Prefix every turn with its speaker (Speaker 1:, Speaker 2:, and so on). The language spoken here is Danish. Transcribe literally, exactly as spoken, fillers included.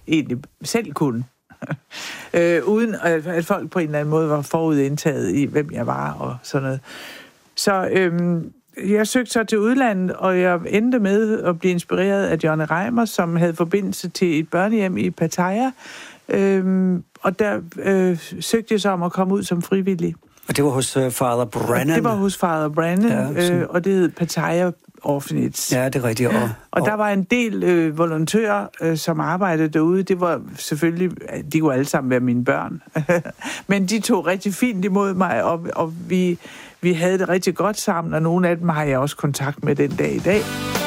Speaker 1: egentlig selv kunne. øh, uden at, at folk på en eller anden måde var forudindtaget i, hvem jeg var og sådan noget. Så øhm, jeg søgte så til udlandet, og jeg endte med at blive inspireret af Johnny Reimer, som havde forbindelse til et børnehjem i Pattaya. Øhm, og der øh, søgte jeg så om at komme ud som frivillig.
Speaker 2: Og det var hos uh, Father Brennan?
Speaker 1: Det var hos Father Brennan,
Speaker 2: ja,
Speaker 1: øh, og det hed Pattaya Orphanage.
Speaker 2: Ja, det er rigtigt. Og,
Speaker 1: og, og der var en del øh, volontører, øh, som arbejdede derude. Det var selvfølgelig, de kunne alle sammen være mine børn. Men de tog rigtig fint imod mig, og, og vi, vi havde det rigtig godt sammen, og nogle af dem har jeg også kontakt med den dag i dag.